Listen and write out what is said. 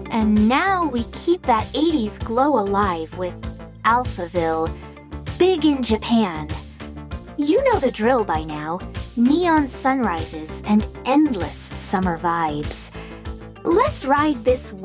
And now we keep that 80s glow alive with Alphaville, big in Japan. You know the drill by now. Neon sunrises and endless summer vibes. Let's ride this